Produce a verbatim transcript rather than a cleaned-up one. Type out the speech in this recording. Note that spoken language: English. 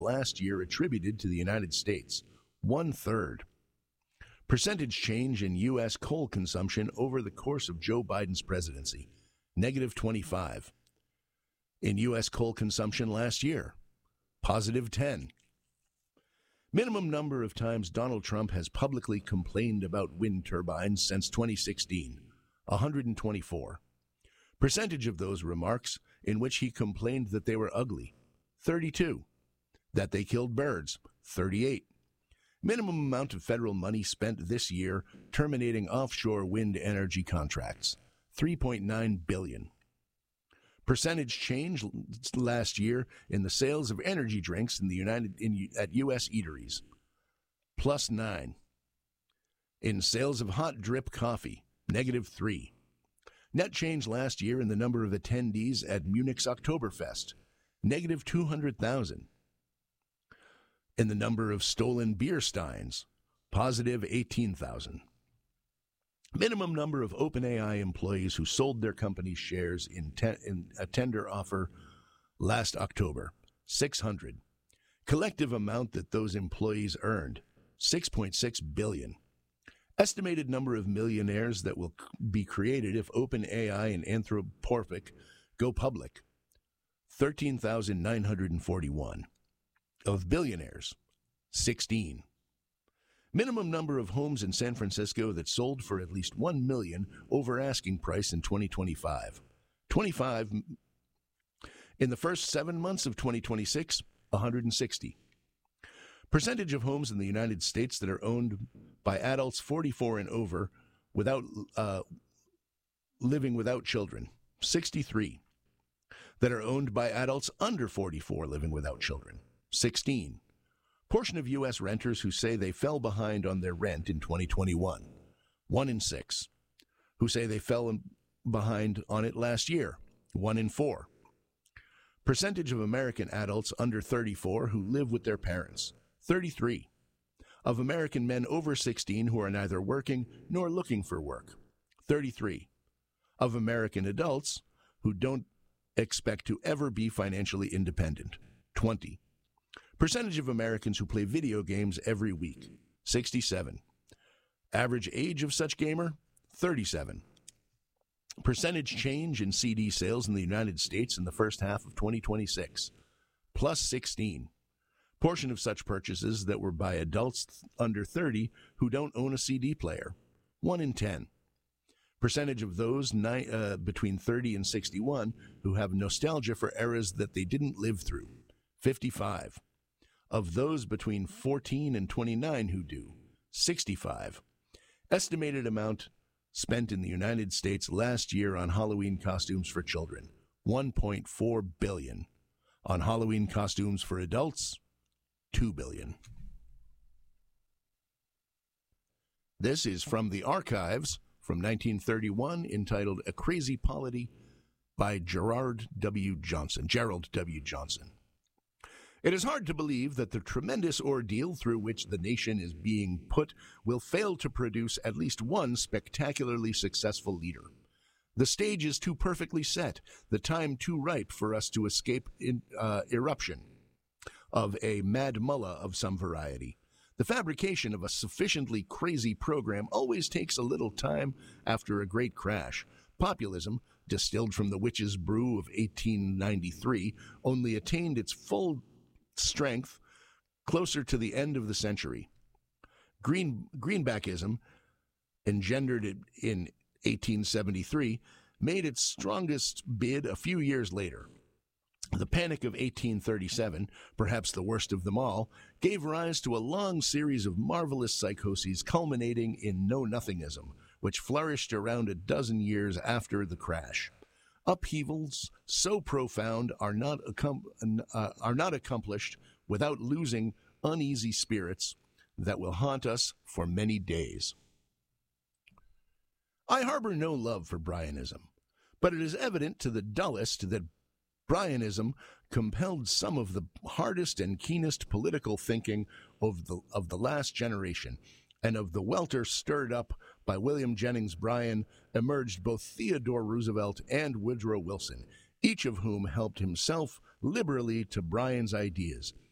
last year attributed to the United States, one-third. Percentage change in U S coal consumption over the course of Joe Biden's presidency, negative twenty-five. In U S coal consumption last year, positive ten. Minimum number of times Donald Trump has publicly complained about wind turbines since twenty sixteen, one hundred twenty-four. Percentage of those remarks in which he complained that they were ugly, thirty-two. That they killed birds, thirty-eight. Minimum amount of federal money spent this year terminating offshore wind energy contracts, three point nine billion dollars. Percentage change last year in the sales of energy drinks in the United in, at U S eateries, plus nine. In sales of hot drip coffee, negative three. Net change last year in the number of attendees at Munich's Oktoberfest, negative two hundred thousand. In the number of stolen beer steins, positive eighteen thousand. Minimum number of OpenAI employees who sold their company's shares in, te- in a tender offer last October, six hundred. Collective amount that those employees earned, six point six billion dollars. Estimated number of millionaires that will be created if OpenAI and Anthropic go public, thirteen thousand nine hundred forty-one. Of billionaires, sixteen. Minimum number of homes in San Francisco that sold for at least one million dollars over asking price in twenty twenty-five. twenty-five. In the first seven months of twenty twenty-six, one hundred sixty. Percentage of homes in the United States that are owned by adults forty-four and over without uh, living without children, sixty-three. That are owned by adults under forty-four living without children, sixteen. Portion of U S renters who say they fell behind on their rent in twenty twenty-one, one in six. Who say they fell behind on it last year, one in four. Percentage of American adults under thirty-four who live with their parents, thirty-three. Of American men over sixteen who are neither working nor looking for work, thirty-three. Of American adults who don't expect to ever be financially independent, twenty. Percentage of Americans who play video games every week, sixty-seven. Average age of such gamer, thirty-seven. Percentage change in C D sales in the United States in the first half of twenty twenty-six, plus sixteen. Portion of such purchases that were by adults under thirty who don't own a C D player, one in ten. Percentage of those ni- uh, between thirty and sixty-one who have nostalgia for eras that they didn't live through, fifty-five. Of those between fourteen and twenty-nine who do, sixty-five. Estimated amount spent in the United States last year on Halloween costumes for children, one point four billion dollars. On Halloween costumes for adults, two billion dollars. This is from the archives from nineteen thirty-one, entitled A Crazy Polity by Gerard W. Johnson, Gerald W. Johnson. It is hard to believe that the tremendous ordeal through which the nation is being put will fail to produce at least one spectacularly successful leader. The stage is too perfectly set, the time too ripe for us to escape in, uh, eruption of a mad mullah of some variety. The fabrication of a sufficiently crazy program always takes a little time after a great crash. Populism, distilled from the witch's brew of eighteen ninety-three, only attained its full strength closer to the end of the century. Green, Greenbackism, engendered in eighteen seventy-three, made its strongest bid a few years later. The Panic of eighteen thirty-seven, perhaps the worst of them all, gave rise to a long series of marvelous psychoses culminating in Know-Nothingism, which flourished around a dozen years after the crash. Upheavals so profound are not, accom- uh, are not accomplished without losing uneasy spirits that will haunt us for many days. I harbor no love for Bryanism, but it is evident to the dullest that Bryanism compelled some of the hardest and keenest political thinking of the, of the last generation, and of the welter stirred up by William Jennings Bryan emerged both Theodore Roosevelt and Woodrow Wilson, each of whom helped himself liberally to Bryan's ideas.